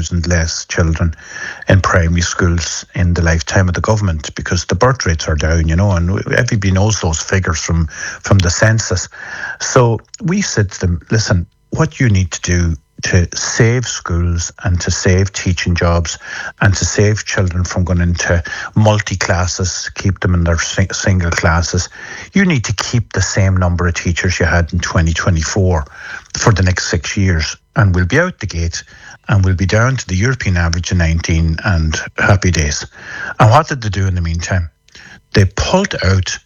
30,000 less children in primary schools in the lifetime of the government, because the birth rates are down, and everybody knows those figures from the census. So we said to them, listen, what you need to do to save schools and to save teaching jobs and to save children from going into multi-classes, keep them in their single classes, you need to keep the same number of teachers you had in 2024 for the next 6 years. And we'll be out the gate and we'll be down to the European average of 19 and happy days. And what did they do in the meantime? They pulled out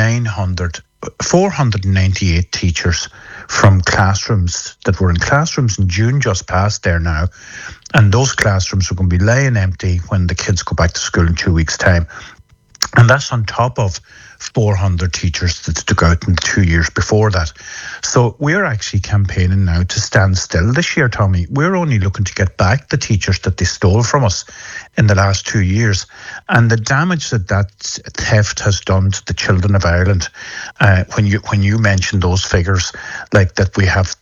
498 teachers from classrooms that were in classrooms in June just past there now. And those classrooms are going to be lying empty when the kids go back to school in 2 weeks' time. And that's on top of 400 teachers that took out in the 2 years before that. So we're actually campaigning now to stand still this year, Tommy. We're only looking to get back the teachers that they stole from us in the last 2 years. And the damage that theft has done to the children of Ireland, when you mentioned those figures, like that we have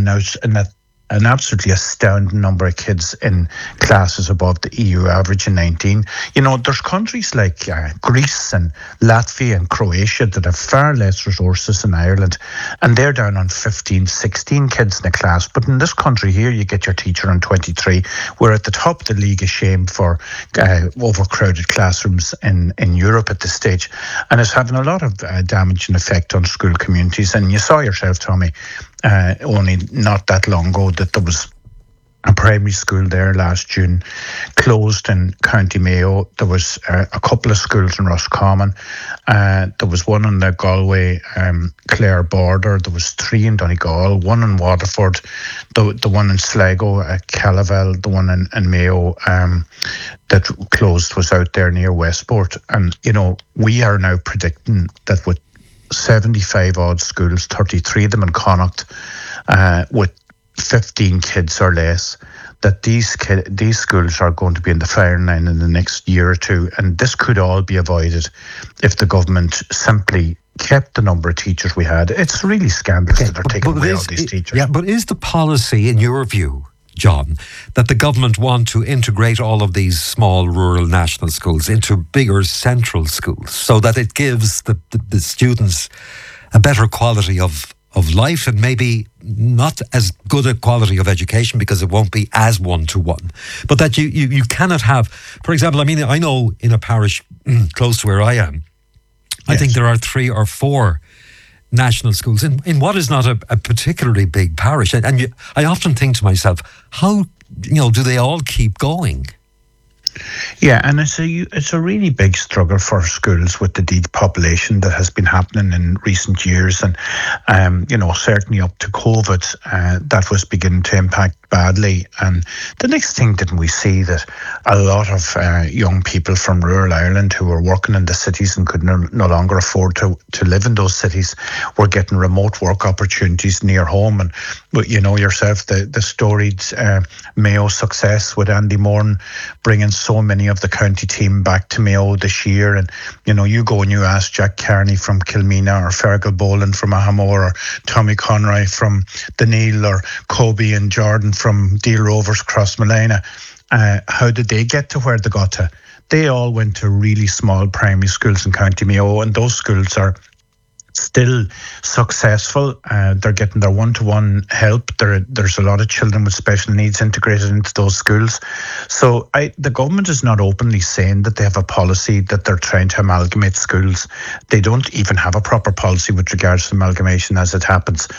an absolutely astounding number of kids in classes above the EU average in 19. There's countries like Greece and Latvia and Croatia that have far less resources than Ireland, and they're down on 15, 16 kids in a class. But in this country here, you get your teacher on 23. We're at the top of the league of shame for overcrowded classrooms in Europe at this stage, and it's having a lot of damage and effect on school communities. And you saw yourself, Tommy, only not that long ago, that there was a primary school there last June closed in County Mayo. There was a couple of schools in Roscommon. There was one on the Galway Clare border. There was 3 in Donegal, one in Waterford, the one in Sligo at Calavel, the one in Mayo that closed was out there near Westport. And we are now predicting that with 75 odd schools, 33 of them in Connacht, with 15 kids or less, that these schools are going to be in the firing line in the next year or two. And this could all be avoided if the government simply kept the number of teachers we had. It's really scandalous that they're taking away all these teachers. Yeah, but is the policy, in your view, John, that the government want to integrate all of these small rural national schools into bigger central schools so that it gives the students a better quality of life and maybe not as good a quality of education because it won't be as one-to-one, but that you cannot have, for example, I know in a parish close to where I am, I think there are 3 or 4 national schools in what is not a particularly big parish. And I often think to myself, how do they all keep going? Yeah, and it's a really big struggle for schools with the depopulation that has been happening in recent years, and certainly up to COVID, that was beginning to impact badly. And the next thing, didn't we see that a lot of young people from rural Ireland who were working in the cities and could no longer afford to live in those cities were getting remote work opportunities near home. And yourself, the storied Mayo success with Andy Moran bringing so many of the county team back to Mayo this year. And you go and you ask Jack Carney from Kilmena, or Fergal Boland from Ahamore, or Tommy Conroy from Deneel, or Kobe and Jordan from Deal Rovers Crossmolina, how did they get to where they got to? They all went to really small primary schools in County Mayo, and those schools are still successful. They're getting their one-to-one help. There's a lot of children with special needs integrated into those schools. So the government is not openly saying that they have a policy that they're trying to amalgamate schools. They don't even have a proper policy with regards to amalgamation as it happens.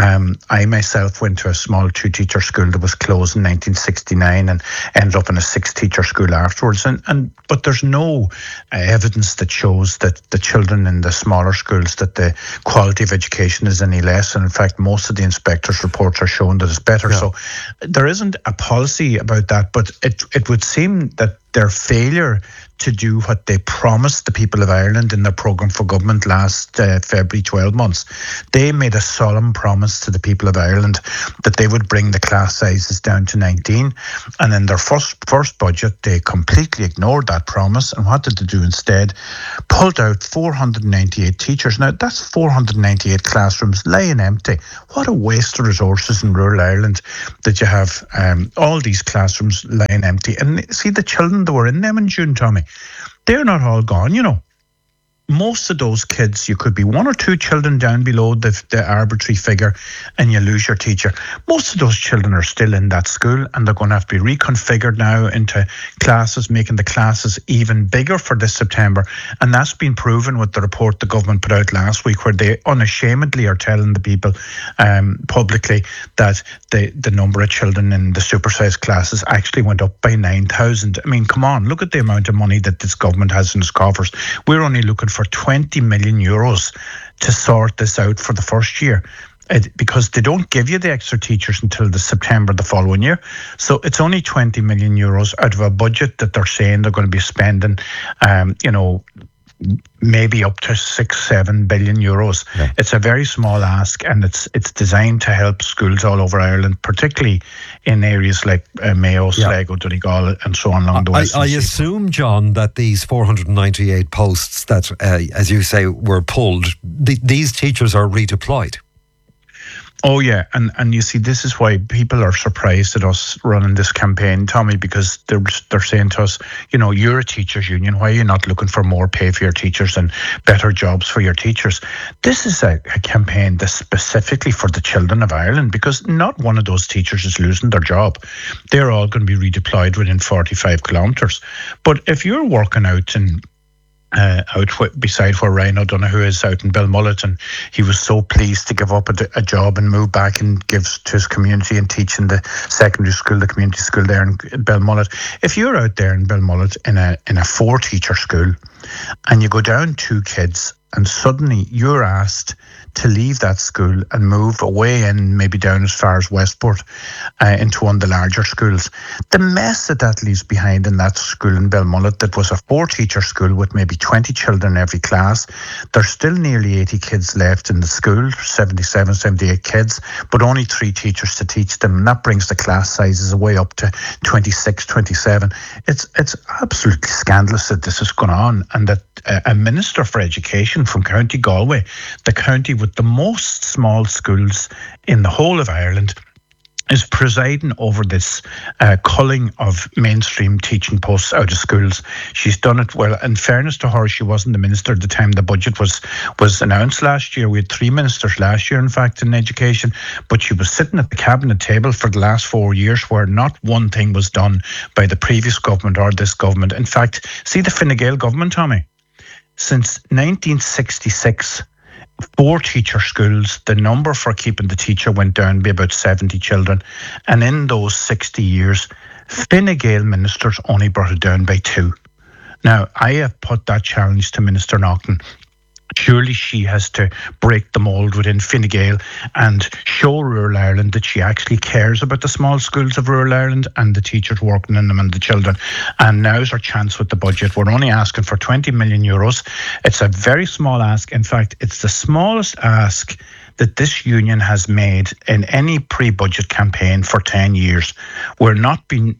I myself went to a small 2-teacher school that was closed in 1969 and ended up in a 6-teacher school afterwards. But there's no evidence that shows that the children in the smaller schools, that the quality of education is any less. And in fact, most of the inspectors' reports are showing that it's better. Yeah. So there isn't a policy about that, but it would seem that their failure to do what they promised the people of Ireland in their programme for government last February 12 months. They made a solemn promise to the people of Ireland that they would bring the class sizes down to 19. And in their first budget, they completely ignored that promise. And what did they do instead? Pulled out 498 teachers. Now, that's 498 classrooms laying empty. What a waste of resources in rural Ireland that you have all these classrooms laying empty. And see, the children that were in them in June, Tommy, they're not all gone, you know. Most of those kids, you could be one or two children down below the arbitrary figure and you lose your teacher. Most of those children are still in that school and they're going to have to be reconfigured now into classes, making the classes even bigger for this September. And that's been proven with the report the government put out last week, where they unashamedly are telling the people publicly that the number of children in the supersized classes actually went up by 9,000. I mean, come on, look at the amount of money that this government has in its coffers. We're only looking for 20 million euros to sort this out for the first year, because they don't give you the extra teachers until the September the following year. So it's only 20 million euros out of a budget that they're saying they're going to be spending, maybe up to 6-7 billion euros. Yeah. It's a very small ask, and it's designed to help schools all over Ireland, particularly in areas like Mayo, Sligo, Donegal, and so on along the west. I assume, John, that these 498 posts that, as you say, were pulled, these teachers are redeployed. Oh, yeah. And you see, this is why people are surprised at us running this campaign, Tommy, because they're saying to us, you know, you're a teachers' union. Why are you not looking for more pay for your teachers and better jobs for your teachers? This is a campaign that's specifically for the children of Ireland, because not one of those teachers is losing their job. They're all going to be redeployed within 45 kilometres. But if you're working out in beside where Ryan O'Donoghue is out in Belmullet, and he was so pleased to give up a job and move back and give to his community and teach in the secondary school, the community school there in Belmullet. If you're out there in Belmullet in a 4-teacher school and you go down 2 kids and suddenly you're asked to leave that school and move away and maybe down as far as Westport into one of the larger schools. The mess that leaves behind in that school in Belmullet, that was a 4-teacher school with maybe 20 children in every class. There's still nearly 80 kids left in the school, 77, 78 kids, but only 3 teachers to teach them. And that brings the class sizes way up to 26, 27. It's absolutely scandalous that this is going on, and that a Minister for Education from County Galway, the county with the most small schools in the whole of Ireland, is presiding over this culling of mainstream teaching posts out of schools. She's done it well. In fairness to her, she wasn't the minister at the time the budget was announced last year. We had 3 ministers last year, in fact, in education, but she was sitting at the cabinet table for the last 4 years where not one thing was done by the previous government or this government. In fact, see the Fine Gael government, Tommy, since 1966, 4-teacher schools, the number for keeping the teacher went down by about 70 children. And in those 60 years, Fine Gael ministers only brought it down by 2. Now, I have put that challenge to Minister Naughton. Surely she has to break the mould within Fine Gael and show rural Ireland that she actually cares about the small schools of rural Ireland and the teachers working in them and the children. And now's our chance with the budget. We're only asking for 20 million euros. It's a very small ask. In fact, it's the smallest ask that this union has made in any pre-budget campaign for 10 years. We're not being,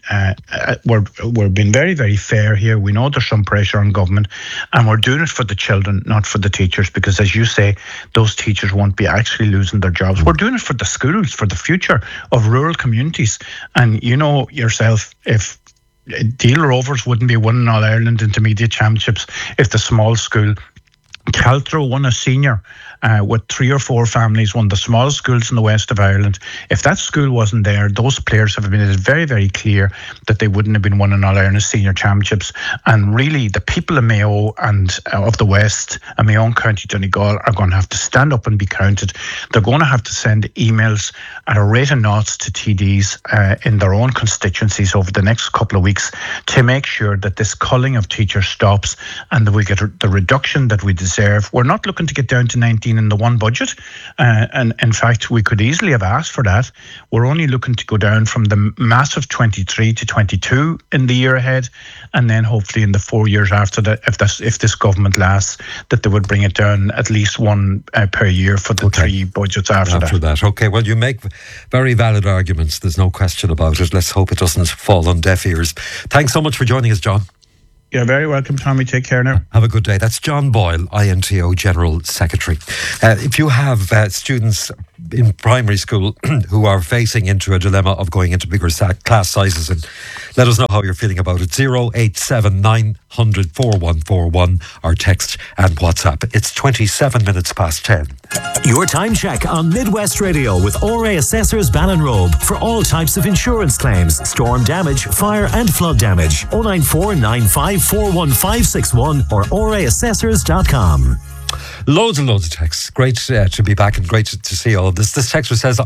we're being very, very fair here. We know there's some pressure on government, and we're doing it for the children, not for the teachers, because as you say, those teachers won't be actually losing their jobs. We're doing it for the schools, for the future of rural communities. And you know yourself, if Deal Rovers wouldn't be winning All Ireland Intermediate Championships if the small school Caltro won a senior with 3 or 4 families, one of the smallest schools in the west of Ireland. If that school wasn't there, those players have made it very, very clear that they wouldn't have been winning All Ireland Senior Championships. And really, the people of Mayo and of the West and my own county, Donegal, are going to have to stand up and be counted. They're going to have to send emails at a rate of knots to TDs in their own constituencies over the next couple of weeks to make sure that this culling of teachers stops and that we get the reduction that we conserve. We're not looking to get down to 19 in the one budget. And in fact, we could easily have asked for that. We're only looking to go down from the massive 23 to 22 in the year ahead. And then hopefully in the 4 years after that, if this government lasts, that they would bring it down at least one per year for the 3 budgets after that. Okay, well, you make very valid arguments. There's no question about it. Let's hope it doesn't fall on deaf ears. Thanks so much for joining us, John. You're very welcome, Tommy. Take care now. Have a good day. That's John Boyle, INTO General Secretary. If you have students in primary school who are facing into a dilemma of going into bigger class sizes, and let us know how you're feeling about it. 087 900 4141 or text and WhatsApp. It's 27 minutes past 10. Your time check on Midwest Radio with ORA Assessors Ballinrobe for all types of insurance claims, storm damage, fire and flood damage. 094 95 41561 or oraassessors.com. Loads and loads of texts. Great to be back and great to see all of this. This texter says,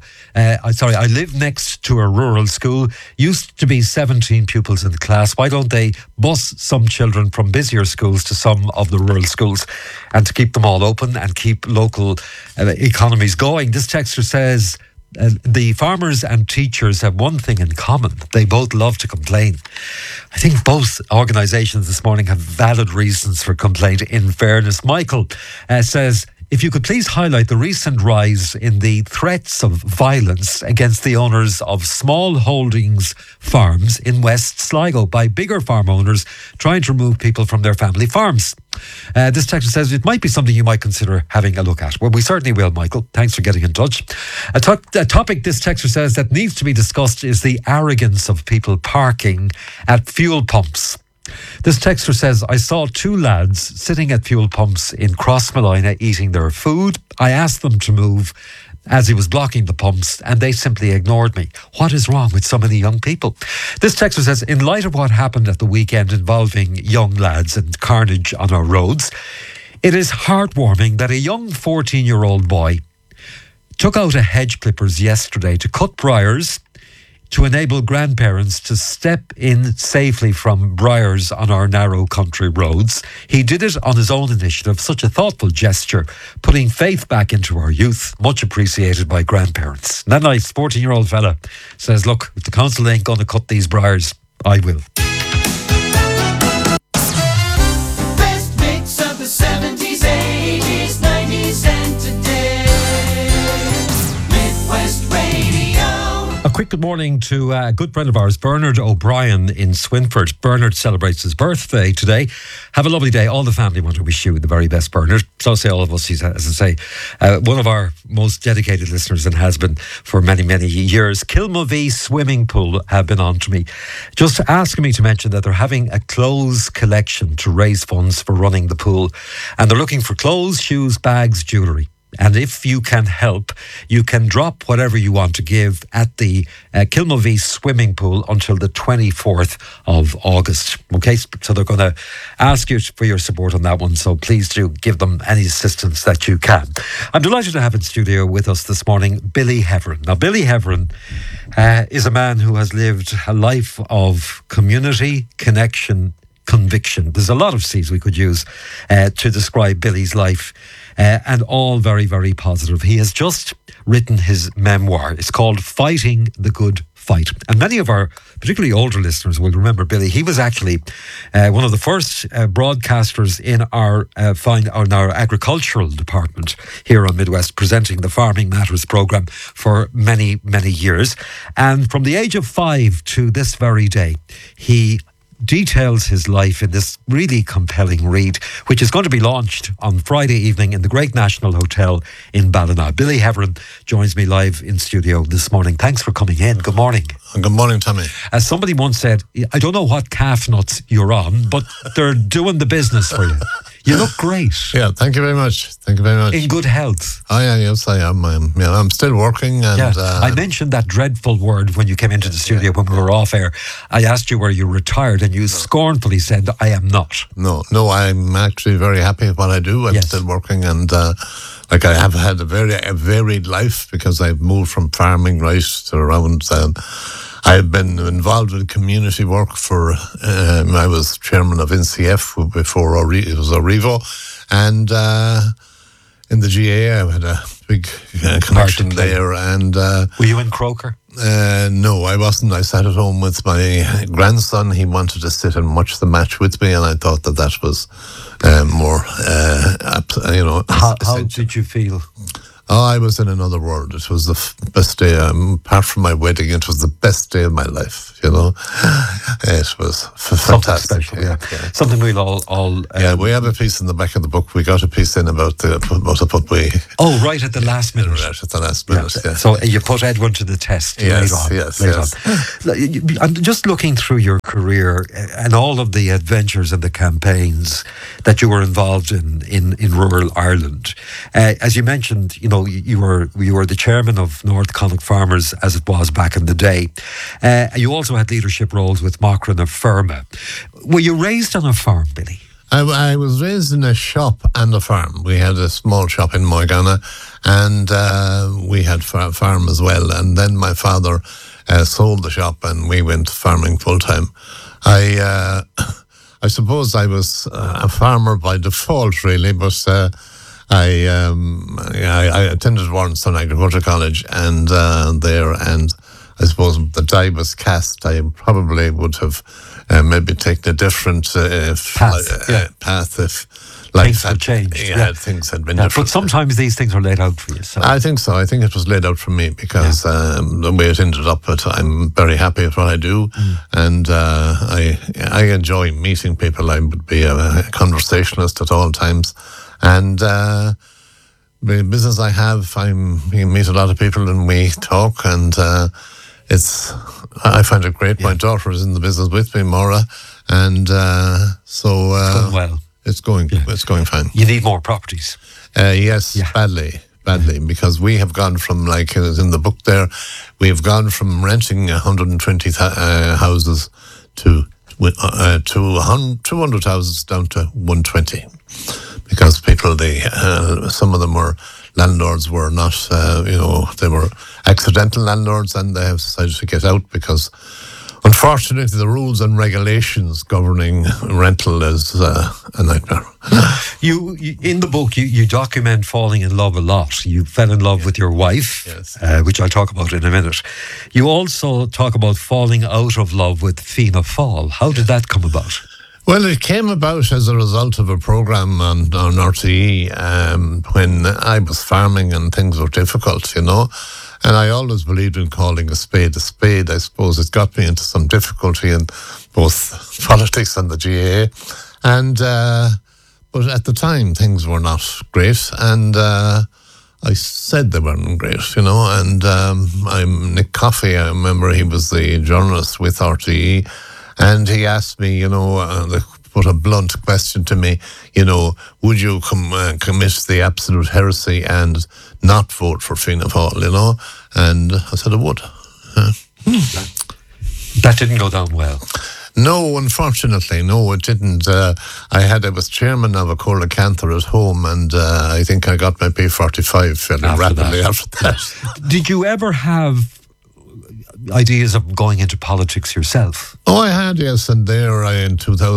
I live next to a rural school. Used to be 17 pupils in the class. Why don't they bus some children from busier schools to some of the rural schools and to keep them all open and keep local economies going? This texter says, the farmers and teachers have one thing in common. They both love to complain. I think both organisations this morning have valid reasons for complaint, in fairness. Michael says, if you could please highlight the recent rise in the threats of violence against the owners of small holdings farms in West Sligo by bigger farm owners trying to remove people from their family farms. This texter says it might be something you might consider having a look at. Well, we certainly will, Michael. Thanks for getting in touch. A topic this texter says that needs to be discussed is the arrogance of people parking at fuel pumps. This texter says, I saw 2 lads sitting at fuel pumps in Crossmolina eating their food. I asked them to move as he was blocking the pumps and they simply ignored me. What is wrong with so many young people? This texter says, in light of what happened at the weekend involving young lads and carnage on our roads, it is heartwarming that a young 14-year-old boy took out a hedge clippers yesterday to cut briars to enable grandparents to step in safely from briars on our narrow country roads. He did it on his own initiative, such a thoughtful gesture, putting faith back into our youth, much appreciated by grandparents. And that nice 14-year-old fella says, look, if the council ain't going to cut these briars, I will. Best mix of the 70s, 80s, 90s and today. Midwest Radio. A quick good morning to a good friend of ours, Bernard O'Brien in Swinford. Bernard celebrates his birthday today. Have a lovely day. All the family want to wish you the very best, Bernard. So say all of us. He's, as I say, one of our most dedicated listeners and has been for many, many years. Kilmovee Swimming Pool have been on to me, just asking me to mention that they're having a clothes collection to raise funds for running the pool. And they're looking for clothes, shoes, bags, jewellery. And if you can help, you can drop whatever you want to give at the Kilmovee Swimming Pool until the 24th of August. Okay, so they're going to ask you for your support on that one. So please do give them any assistance that you can. I'm delighted to have in studio with us this morning Billy Heverin. Now, Billy Heverin is a man who has lived a life of community, connection, conviction. There's a lot of C's we could use to describe Billy's life. And all very, very positive. He has just written his memoir. It's called Fighting the Good Fight. And many of our, particularly older listeners, will remember Billy. He was actually one of the first broadcasters in our agricultural department here on Midwest, presenting the Farming Matters programme for many, many years. And from the age of 5 to this very day, he details his life in this really compelling read, which is going to be launched on Friday evening in the Great National Hotel in Ballina. Billy Heverin joins me live in studio this morning. Thanks for coming in. Good morning. Good morning, Tommy. As somebody once said, I don't know what calf nuts you're on, but they're doing the business for you. You look great. Yeah, thank you very much. Thank you very much. In good health. Oh, yeah, yes, I am. I'm still working. And I mentioned that dreadful word when you came into the studio when we were off air. I asked you where you retired and you scornfully said, I am not. No, I'm actually very happy with what I do. I'm still working and I have had a very varied life because I've moved from farming right to around... I've been involved in community work for, I was chairman of NCF before it was Orivo, And in the GA, I had a big connection there. And were you in Croker? No, I wasn't. I sat at home with my grandson. He wanted to sit and watch the match with me, and I thought that was more, How did you feel? Oh, I was in another world. It was the best day. Apart from my wedding, it was the best day of my life. It was fantastic. Special, yeah. Something we'll all. We have a piece in the back of the book. We got a piece in about the footway. Oh, right at the last minute. Right at the last minute. Yeah. So you put Edwin to the test. Yes. I'm just looking through your career and all of the adventures and the campaigns that you were involved in rural Ireland. As you mentioned, you were the chairman of North Connacht Farmers as it was back in the day. You also had leadership roles with Machran of Ferma. Were you raised on a farm, Billy? I was raised in a shop and a farm. We had a small shop in Moyganna, and we had farm as well. And then my father sold the shop, and we went farming full time. I suppose I was a farmer by default, really, but I attended Warrenstown Agricultural College, and I suppose the die was cast. I probably would have maybe taken a different path if life had changed. Things had been different. But sometimes these things are laid out for you. So. I think so. I think it was laid out for me because the way it ended up, but I'm very happy with what I do, and I enjoy meeting people. I would be a conversationalist at all times. And the business I have, we meet a lot of people and we talk, and I find it great. My daughter is in the business with me, Maura, and it's going well. It's going fine. You need more properties. Yes, badly, because we have gone from, like it is in the book there, we have gone from renting 120 houses to 200 houses down to 120. Because people, some of them were landlords, were not, they were accidental landlords, and they have decided to get out because, unfortunately, the rules and regulations governing rental is a nightmare. You in the book, you document falling in love a lot. You fell in love with your wife, which I'll talk about in a minute. You also talk about falling out of love with Fianna Fáil. How did that come about? Well, it came about as a result of a programme on RTE when I was farming and things were difficult, and I always believed in calling a spade a spade. I suppose it got me into some difficulty in both politics and the GAA, and but at the time things were not great, and I said they weren't great, and I'm Nick Coffey. I remember he was the journalist with RTE. And he asked me, put a blunt question to me, would you commit the absolute heresy and not vote for Fianna Fáil, And I said I would. That didn't go down well. No, unfortunately, no, it didn't. I was chairman of a Cola Canther at home, and I think I got my P45 fairly rapidly after that. Did you ever have ideas of going into politics yourself? Oh, I had, yes, and there in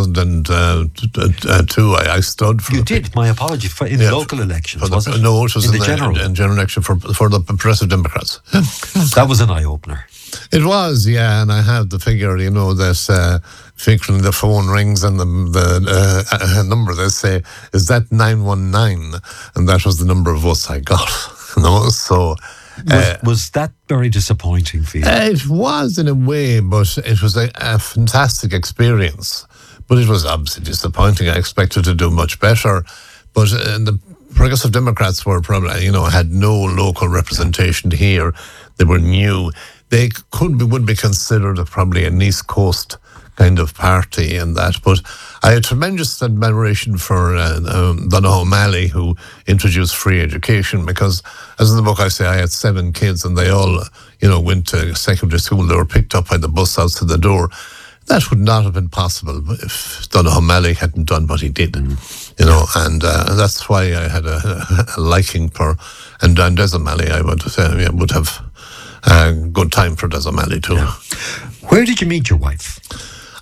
2002 I stood for... You did, my apology, in local elections, was it? No, it was in the general election for the Progressive Democrats. That was an eye-opener. It was, yeah, and I have the figure, that frequently the phone rings and the number they say, is that 919? And that was the number of votes I got, so... Was that very disappointing for you? It was in a way, but it was a fantastic experience. But it was obviously disappointing. I expected to do much better. But the Progressive Democrats were probably, had no local representation here. They were new. They would be considered probably an East Coast kind of party and that. But I had tremendous admiration for Donogh O'Malley, who introduced free education, because, as in the book I say, I had 7 kids and they all, went to secondary school. They were picked up by the bus outside the door. That would not have been possible if Donogh O'Malley hadn't done what he did, and that's why I had a liking for, and Des O'Malley, I would say, would have a good time for Des O'Malley too. Yeah. Where did you meet your wife?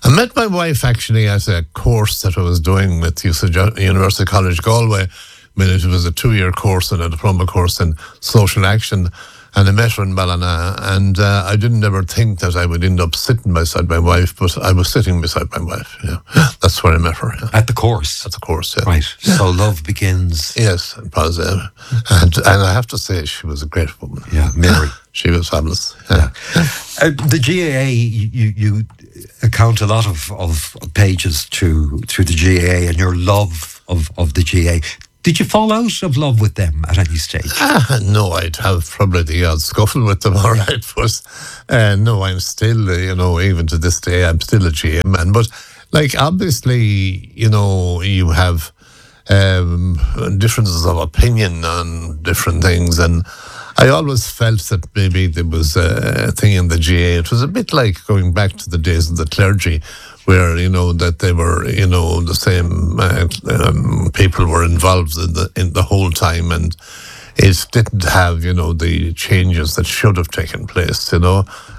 I met my wife actually at a course that I was doing with University College Galway. I mean, it was a 2-year course and a diploma course in social action. And I met her in Ballina, and I didn't ever think that I would end up sitting beside my wife, but I was sitting beside my wife. Yeah, that's where I met her. Yeah. At the course? At the course, yeah. Right, so love begins. Yes, it was. And I have to say, she was a great woman. Yeah, Mary. She was fabulous. Yeah. The GAA, you account a lot of pages to the GAA and your love of the GAA. Did you fall out of love with them at any stage? No, I'd have probably the odd scuffle with them, all right. But no, I'm still, even to this day, I'm still a GAA man. But, obviously, you have differences of opinion on different things. And I always felt that maybe there was a thing in the GAA. It was a bit like going back to the days of the clergy, where, that they were, the same people were involved in the whole time, and it didn't have, the changes that should have taken place, and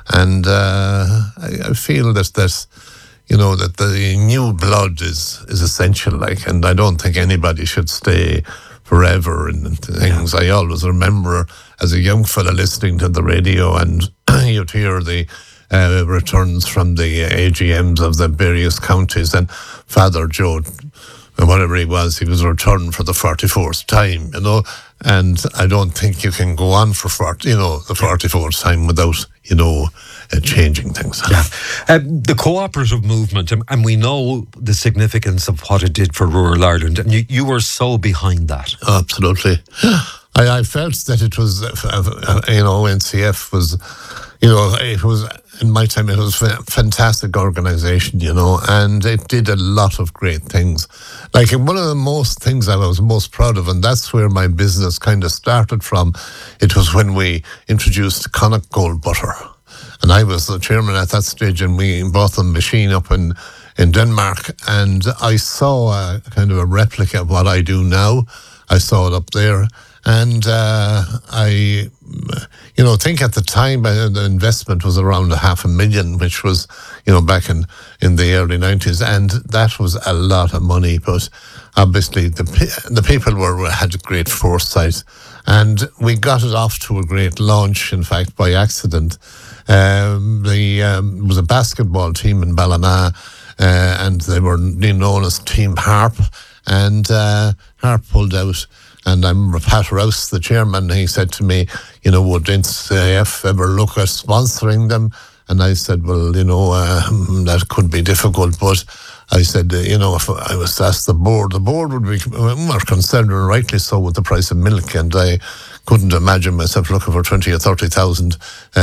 I feel that that the new blood is essential, and I don't think anybody should stay forever in things. I always remember as a young fella listening to the radio, and you'd hear the returns from the AGMs of the various counties, and Father Joe, whatever he was returned for the 44th time, and I don't think you can go on for the 44th time without, changing things. Yeah. The cooperative movement, and we know the significance of what it did for rural Ireland, and you were so behind that. Absolutely. I felt that it was, NCF was, it was, in my time, it was a fantastic organisation, and it did a lot of great things. One of the most things I was most proud of, and that's where my business kind of started from, it was when we introduced Connacht Gold Butter. And I was the chairman at that stage, and we bought the machine up in Denmark, and I saw a kind of a replica of what I do now. I saw it up there. And I think at the time the investment was around $500,000, which was, back in the early 90s, and that was a lot of money. But obviously the people had great foresight, and we got it off to a great launch. In fact, by accident, there was a basketball team in Ballina, and they were known as Team Harp, and Harp pulled out. And I remember Pat Rouse, the chairman, he said to me, would NCF ever look at sponsoring them? And I said, well, that could be difficult. But I said, if I was asked the board would be more concerned, and rightly so, with the price of milk. And I couldn't imagine myself looking for 20 or 30,000,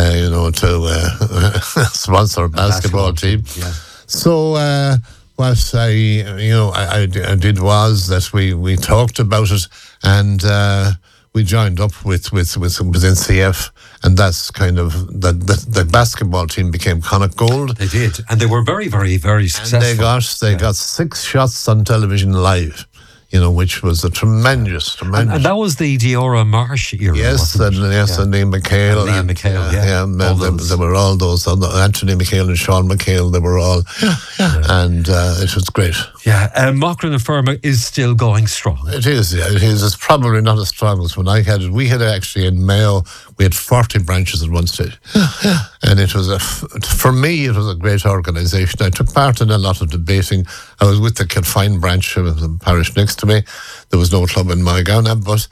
to sponsor a basketball team. Yeah. So, what I did was that we talked about it, and we joined up with NCF, and that's kind of the basketball team became Connacht Gold. They did, and they were very, very, very successful. And they got 6 shots on television live, which was a tremendous. And that was the Deora Marsh era. Yes, and Liam McHale. And Liam McHale, there were all those, Anthony McHale and Sean McHale, they were all, and it was great. Yeah, Maughrim na Feirme is still going strong. It is, yeah, it is. It's probably not as strong as when I had it. We had actually in Mayo, we had 40 branches at one stage. And it was for me, it was a great organisation. I took part in a lot of debating. I was with the Kilfine branch of the parish next to me. There was no club in Moyagana, but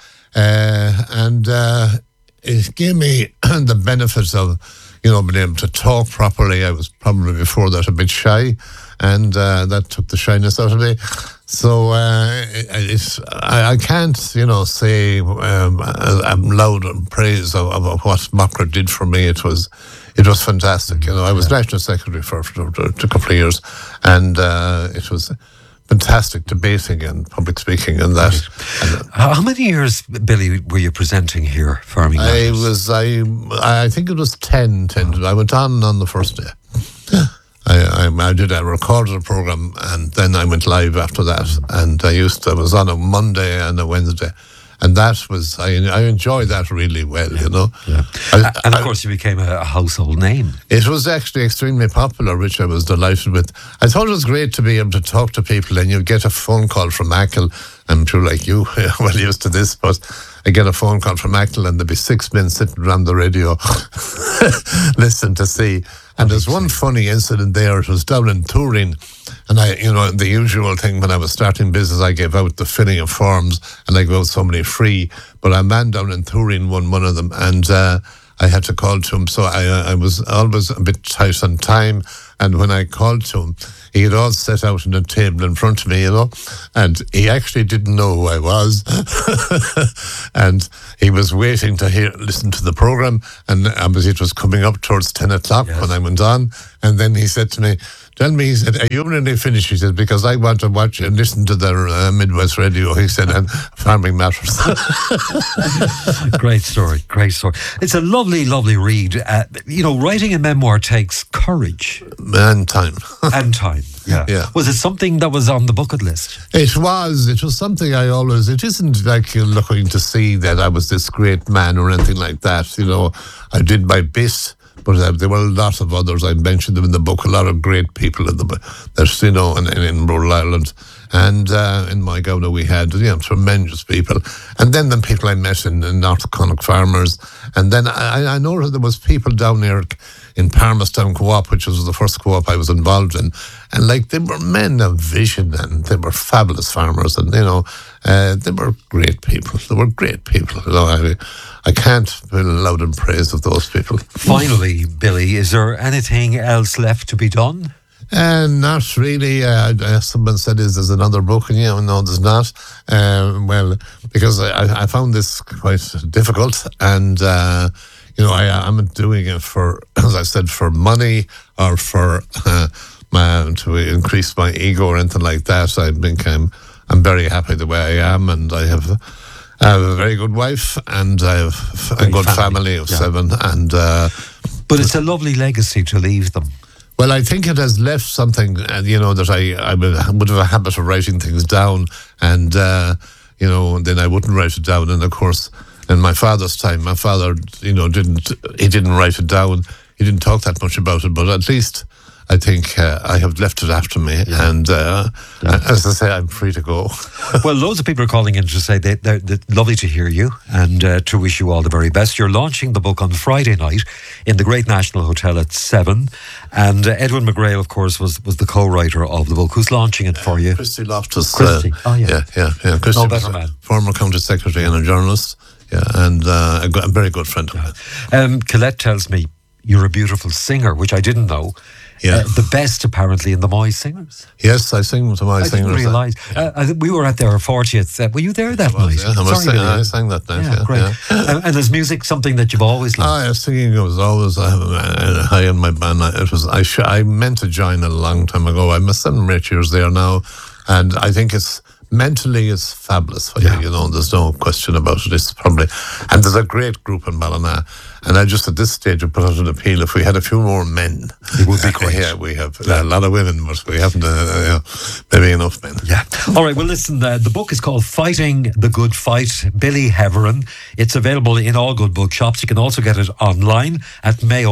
it gave me the benefits of, being able to talk properly. I was probably before that a bit shy, and that took the shyness out of me. So I can't, say I'm loud in praise of what Maughrim did for me. It was fantastic. I was National Secretary for a couple of years, and it was fantastic debating and public speaking and that. How many years, Billy, were you presenting here, Farming Matters? I think it was 10. I went on the first day. I did a recorded program, and then I went live after that. And I was on a Monday and a Wednesday, And that was, I enjoyed that really well, you know. Yeah. And of course, you became a household name. It was actually extremely popular, which I was delighted with. I thought it was great to be able to talk to people, and you'd get a phone call from Achill. I'm sure, like you, well used to this, but I get a phone call from Achill, and there'd be 6 men sitting around the radio, listening to see. And there's one funny incident there. It was down in Turin, and the usual thing when I was starting business, I gave out the filling of forms, and I gave out so many free. But a man down in Turin won one of them, and I had to call to him, so I was always a bit tight on time. And when I called to him, he had all set out on a table in front of me, you know, and he actually didn't know who I was. And he was waiting to listen to the program, and it was coming up towards 10 o'clock when I went on. And then he said to me, "Tell me," he said, "are you nearly finished?" He said, "because I want to watch and listen to the Midwest Radio," he said, "and Farming Matters." Great story. It's a lovely, lovely read. Writing a memoir takes courage. And time. And time, yeah. Was it something that was on the bucket list? It was something it isn't like you're looking to see that I was this great man or anything like that. You know, I did my bit. But there were a lot of others. I mentioned them in the book. A lot of great people there's, in rural Ireland. And in Moygauna we had, tremendous people. And then the people I met in North Connacht farmers. And then I know there was people down here in Palmerstown Co-op, which was the first co-op I was involved in. And they were men of vision, and they were fabulous farmers. And, they were great people. I can't feel loud in praise of those people. Finally, Billy, is there anything else left to be done? Not really. Someone said, "There's another book?" And no, there's not. Because I found this quite difficult, and I'm not doing it for, as I said, for money or for to increase my ego or anything like that. I think I'm very happy the way I am, and I have a very good wife, and I have a good family of 7. And but it's a lovely legacy to leave them. Well, I think it has left something, that I would have a habit of writing things down, and, then I wouldn't write it down. And, of course, in my father's time, my father, didn't write it down. He didn't talk that much about it, but at least I think I have left it after me. Yeah. And as I say, I'm free to go. Well, loads of people are calling in to say they're lovely to hear you and to wish you all the very best. You're launching the book on Friday night in the Great National Hotel at 7. And Edwin McGrail, of course, was the co-writer of the book. Who's launching it for you? Christy Loftus. Christy. Yeah. Christy, no better man. Former County Secretary and a journalist. Yeah, and a very good friend of mine. Colette tells me you're a beautiful singer, which I didn't know. Yeah. The best, apparently, in the Moy Singers. Yes, I sing with the Moy Singers. I didn't realise. We were at their 40th. Were you there that night? Yeah, I sang that night. Yeah, great. Yeah. And is music something that you've always loved? Singing was always high in my band. I meant to join a long time ago. I'm 7 or 8 years there now, and I think mentally it's fabulous for you. There's no question about it. It's probably, and there's a great group in Ballina, and I just at this stage would put out an appeal, if we had a few more men, it would be great. Yeah, we have a lot of women, but we haven't maybe enough men. Yeah. All right, well listen, the book is called Fighting the Good Fight, Billy Heverin. It's available in all good bookshops. You can also get it online at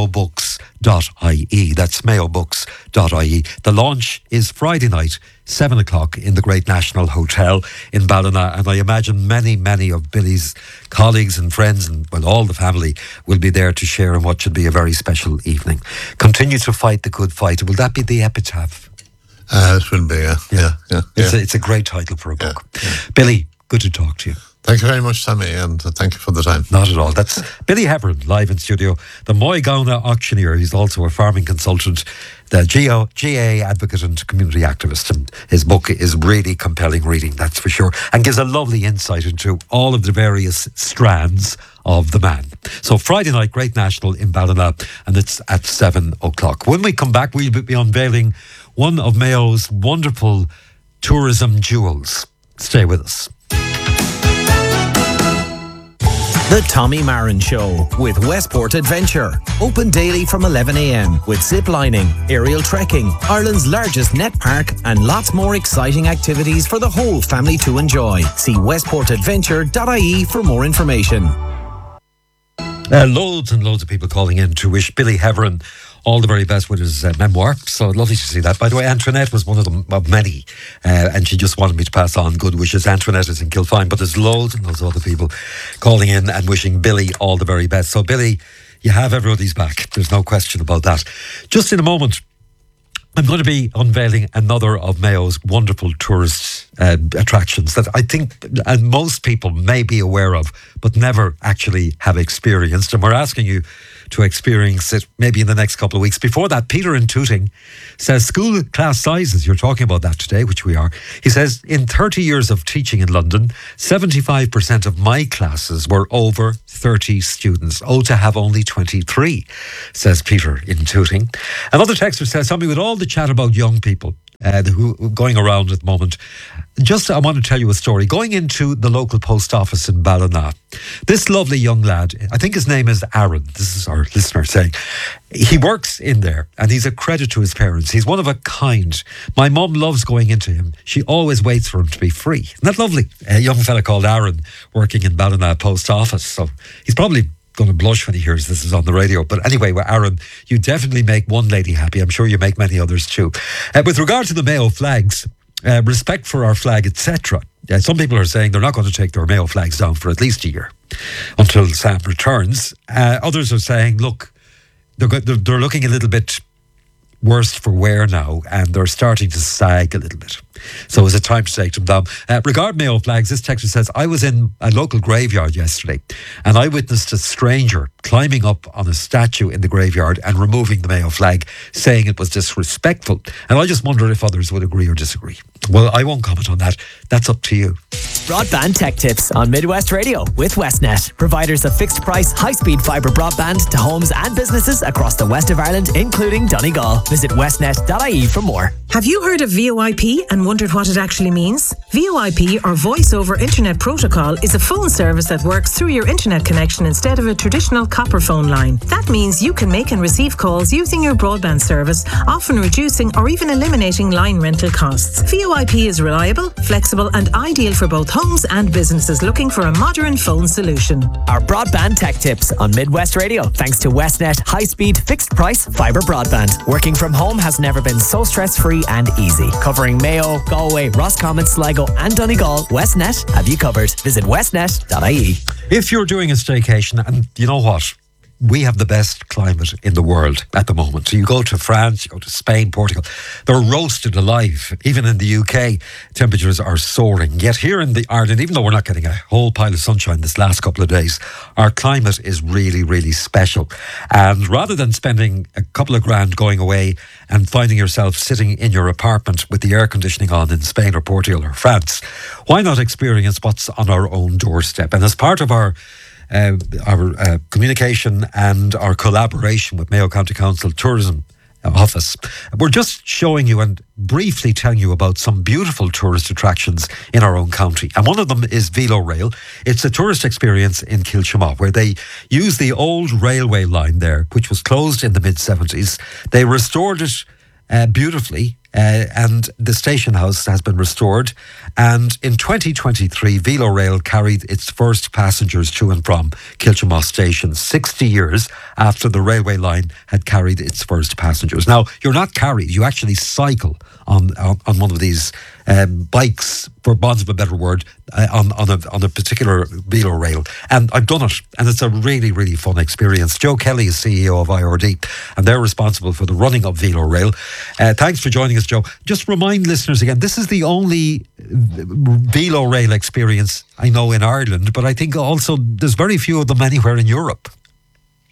mayobooks.ie. That's mayobooks.ie. The launch is Friday night, 7 o'clock in the Great National Hotel in Ballina, and I imagine many of Billy's colleagues and friends and all the family will be there to share in what should be a very special evening. Continue to fight the good fight. Will that be the epitaph? It will be, yeah. It's a great title for a book. Yeah. Billy, good to talk to you. Thank you very much, Sammy, and thank you for the time. Not at all. That's Billy Heverin, live in studio. The Moygauna auctioneer. He's also a farming consultant, the GA advocate and community activist. And his book is really compelling reading, that's for sure, and gives a lovely insight into all of the various strands of the man. So Friday night, Great National in Ballina, and it's at 7 o'clock. When we come back, we'll be unveiling one of Mayo's wonderful tourism jewels. Stay with us. The Tommy Marin Show with Westport Adventure. Open daily from 11 a.m. with zip lining, aerial trekking, Ireland's largest net park, and lots more exciting activities for the whole family to enjoy. See westportadventure.ie for more information. Loads and loads of people calling in to wish Billy Heverin all the very best with his memoir. So lovely to see that. By the way, Antoinette was one of them, of many, and she just wanted me to pass on good wishes. Antoinette is in Kilfine, but there's loads and loads of other people calling in and wishing Billy all the very best. So Billy, you have everybody's back. There's no question about that. Just in a moment, I'm going to be unveiling another of Mayo's wonderful tourist attractions that I think most people may be aware of, but never actually have experienced. And we're asking you to experience it maybe in the next couple of weeks. Before that, Peter in Tooting says school class sizes, you're talking about that today, which we are. He says, in 30 years of teaching in London, 75% of my classes were over 30 students. Oh, to have only 23, says Peter in Tooting. Another texter says, something with all the chat about young people who going around at the moment. Just, I want to tell you a story. Going into the local post office in Ballina, this lovely young lad, I think his name is Aaron, this is our listener saying, he works in there and he's a credit to his parents. He's one of a kind. My mum loves going into him. She always waits for him to be free. Isn't that lovely? A young fella called Aaron working in Ballina post office. So he's probably going to blush when he hears this is on the radio. But anyway, well, Aaron, you definitely make one lady happy. I'm sure you make many others too. With regard to the Mayo flags, respect for our flag, etc. Some people are saying they're not going to take their Mayo flags down for at least a year until Sam returns. Others are saying, look, they're looking a little bit worse for wear now, and they're starting to sag a little bit. So is it time to take them down? Regarding Mayo flags, this texter says, I was in a local graveyard yesterday and I witnessed a stranger climbing up on a statue in the graveyard and removing the Mayo flag, saying it was disrespectful. And I just wonder if others would agree or disagree. Well, I won't comment on that. That's up to you. Broadband Tech Tips on Midwest Radio with Westnet, providers of fixed price, high-speed fibre broadband to homes and businesses across the west of Ireland, including Donegal. Visit westnet.ie for more. Have you heard of VoIP and wondered what it actually means? VoIP, or Voice over Internet Protocol, is a phone service that works through your internet connection instead of a traditional copper phone line. That means you can make and receive calls using your broadband service, often reducing or even eliminating line rental costs. VoIP is reliable, flexible and ideal for both homes and businesses looking for a modern phone solution. Our Broadband Tech Tips on Midwest Radio, thanks to Westnet high-speed fixed price fibre broadband. Working from home has never been so stress-free and easy. Covering Mayo, Galway, Roscommon, Sligo and Donegal, Westnet have you covered. Visit westnet.ie. If you're doing a staycation, and you know what? We have the best climate in the world at the moment. So you go to France, you go to Spain, Portugal, they're roasted alive. Even in the UK, temperatures are soaring. Yet here in the Ireland, even though we're not getting a whole pile of sunshine this last couple of days, our climate is really, really special. And rather than spending a couple of grand going away and finding yourself sitting in your apartment with the air conditioning on in Spain or Portugal or France, why not experience what's on our own doorstep? And as part of our communication and our collaboration with Mayo County Council Tourism Office, we're just showing you and briefly telling you about some beautiful tourist attractions in our own county. And one of them is Velo Rail. It's a tourist experience in Kilchamaugh where they use the old railway line there, which was closed in the mid-70s. They restored it beautifully. And the station house has been restored. And in 2023, Velo Rail carried its first passengers to and from Kilchamaugh Station, 60 years after the railway line had carried its first passengers. Now, you're not carried, you actually cycle on one of these bikes, for bonds of a better word, on a particular Velo Rail. And I've done it, and it's a really, really fun experience. Joe Kelly is CEO of IRD, and they're responsible for the running of Velo Rail. Thanks for joining us, Joe. Just remind listeners again, this is the only Velo Rail experience I know in Ireland, but I think also there's very few of them anywhere in Europe.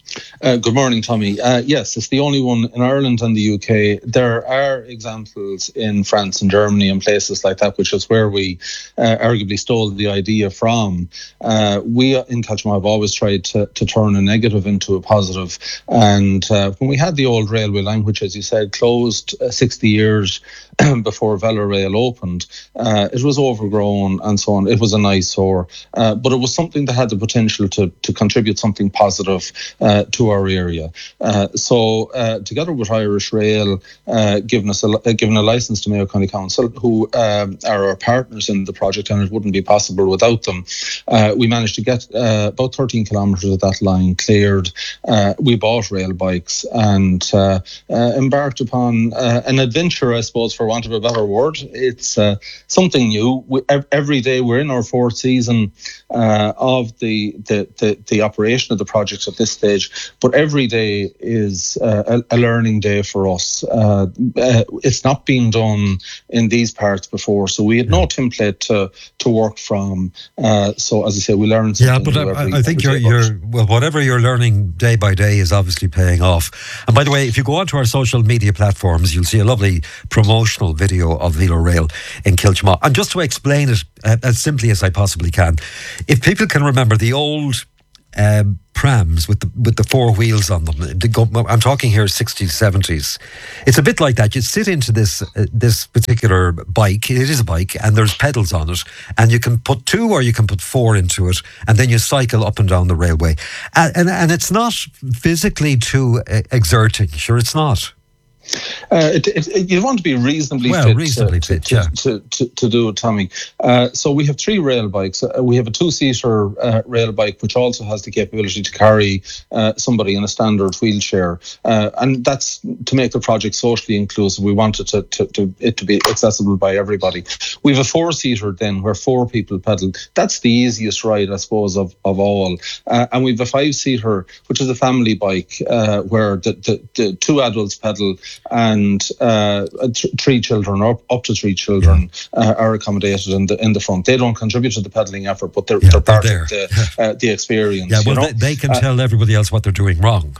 Good morning, Tommy. Yes, it's the only one in Ireland and the UK. There are examples in France and Germany and places like that, which is where we arguably stole the idea from. We in Kiltimagh have always tried to turn a negative into a positive. And when we had the old railway line, which, as you said, closed 60 years before Velarail opened, it was overgrown and so on. It was an eyesore, but it was something that had the potential to contribute something positive to our area. So together with Irish Rail, giving a licence to Mayo County Council, who are our partners in the project, and it wouldn't be possible without them, we managed to get about 13 kilometres of that line cleared. We bought rail bikes and embarked upon an adventure, I suppose, for want of a better word. It's something new. Every day we're in our fourth season of the operation of the project at this stage, but every day is a learning day for us. It's not been done in these parts before, so we had no template to work from. So as I say, we learn something new I think whatever you're learning day by day is obviously paying off. And by the way, if you go onto our social media platforms, you'll see a lovely promotional video of Velarail in Kiltimagh. And just to explain it as simply as I possibly can, if people can remember the old prams with the four wheels on them, I'm talking here 60s, 70s. It's a bit like that. You sit into this particular bike. It is a bike, and there's pedals on it, and you can put 2 or you can put 4 into it, and then you cycle up and down the railway. And it's not physically too exerting. Sure, it's not. You want to be reasonably fit to do it, Tommy. So we have 3 rail bikes. We have a 2-seater rail bike, which also has the capability to carry somebody in a standard wheelchair, and that's to make the project socially inclusive. We wanted it to be accessible by everybody. We have a 4-seater then, where 4 people pedal. That's the easiest ride, I suppose, of all. And we have a 5-seater, which is a family bike, where the 2 adults pedal, and 3 children, or up to 3 children, are accommodated in the front. They don't contribute to the pedalling effort, but they're part of the experience. Yeah, well, they can tell everybody else what they're doing wrong.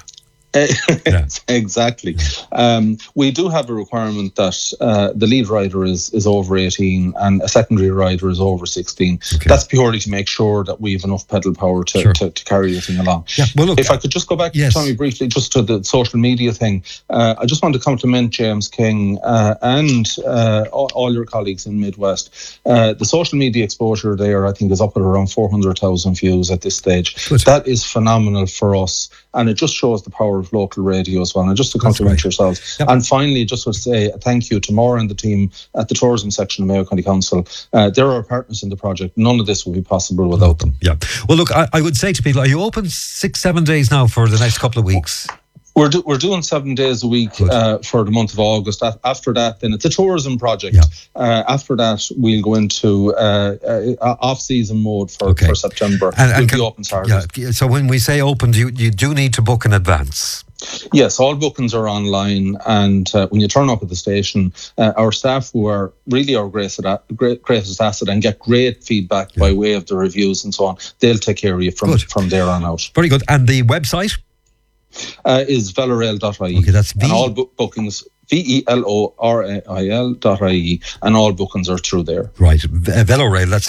Exactly. We do have a requirement that the lead rider is over 18 and a secondary rider is over 16. Okay. That's purely to make sure that we have enough pedal power to carry the thing along. Yeah, well, look, if I could just go back, Tommy, briefly, just to the social media thing. I just want to compliment James King and all your colleagues in Midwest. The social media exposure there, I think, is up at around 400,000 views at this stage. Good. That is phenomenal for us, and it just shows the power of local radio as well. And just to compliment yourselves. Yep. And finally, just want to say thank you to Maura and the team at the tourism section of Mayo County Council. They're our partners in the project. None of this would be possible without them. Yeah. Well, look, I would say to people, are you open 6-7 days now for the next couple of weeks? We're doing 7 days a week for the month of August. After that, then it's a tourism project. Yeah. After that, we'll go into off-season mode for September. And we'll be open Saturdays. Yeah. So when we say open, you do need to book in advance. Yes, all bookings are online, and when you turn up at the station, our staff, who are really our greatest asset and get great feedback by way of the reviews and so on, they'll take care of you from there on out. Very good. And the website? Is velarail.ie. Okay, that's and all bookings, VELORAIL.ie, and all bookings are through there. Right, Velarail, that's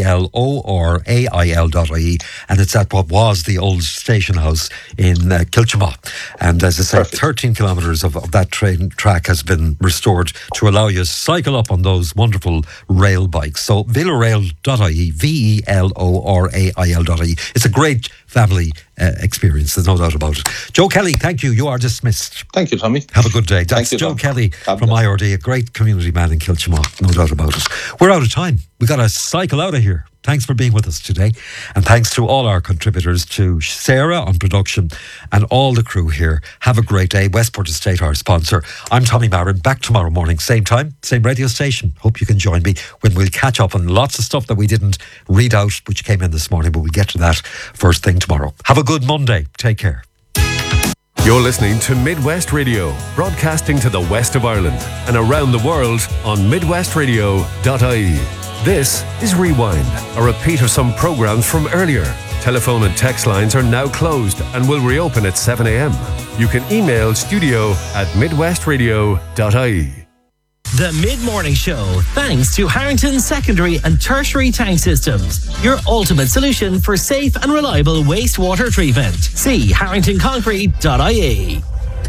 VELORAIL.ie, and it's at what was the old station house in Kiltimagh. And as I said, 13 kilometres of that train track has been restored to allow you to cycle up on those wonderful rail bikes. So velarail.ie, VELORAIL.ie. It's a great family experience, there's no doubt about it. Joe Kelly, thank you. You are dismissed. Thank you, Tommy. Have a good day. That's Joe Kelly from IRD, a great community man in Kiltimagh, no doubt about it. We're out of time. We got to cycle out of here. Thanks for being with us today. And thanks to all our contributors, to Sarah on production and all the crew here. Have a great day. Westport Estate, our sponsor. I'm Tommy Marin, back tomorrow morning, same time, same radio station. Hope you can join me when we'll catch up on lots of stuff that we didn't read out, which came in this morning, but we'll get to that first thing tomorrow. Have a good Monday. Take care. You're listening to Midwest Radio, broadcasting to the west of Ireland and around the world on midwestradio.ie. This is Rewind, a repeat of some programs from earlier. Telephone and text lines are now closed and will reopen at 7 a.m. You can email studio@midwestradio.ie. The Mid-Morning Show, thanks to Harrington Secondary and Tertiary Tank Systems, your ultimate solution for safe and reliable wastewater treatment. See harringtonconcrete.ie.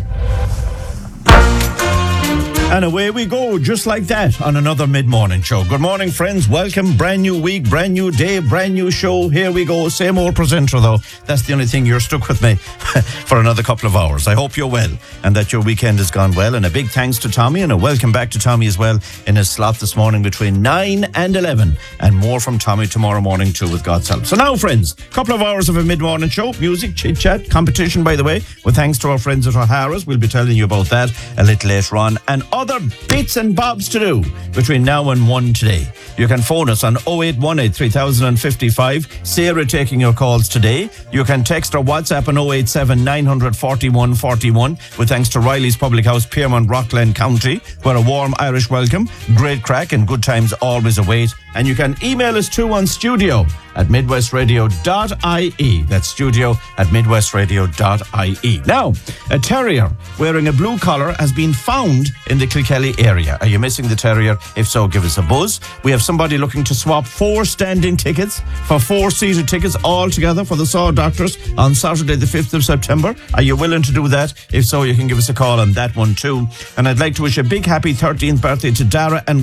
And away we go, just like that, on another Mid-Morning Show. Good morning, friends. Welcome. Brand new week, brand new day, brand new show. Here we go. Same old presenter, though. That's the only thing. You're stuck with me for another couple of hours. I hope you're well and that your weekend has gone well. And a big thanks to Tommy, and a welcome back to Tommy as well in his slot this morning between 9 and 11. And more from Tommy tomorrow morning too, with God's help. So now, friends, a couple of hours of a Mid-Morning Show. Music, chit-chat, competition, by the way, with thanks to our friends at O'Hara's. We'll be telling you about that a little later on. And other bits and bobs to do between now and 1 today. You can phone us on 0818 3055. Sarah taking your calls today. You can text or WhatsApp on 087 941 41 with thanks to Riley's Public House, Pearmont, Rockland County, where a warm Irish welcome, great crack and good times always await. And you can email us too on studio@midwestradio.ie. That's studio@midwestradio.ie. Now, a terrier wearing a blue collar has been found in the Kilkelly area. Are you missing the terrier? If so, give us a buzz. We have somebody looking to swap 4 standing tickets for 4 seated tickets all together for the Saw Doctors on Saturday the 5th of September. Are you willing to do that? If so, you can give us a call on that one too. And I'd like to wish a big happy 13th birthday to Dara and